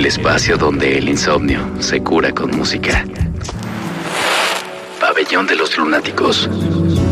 espacio donde el insomnio se cura con música. Pabellón de los Lunáticos.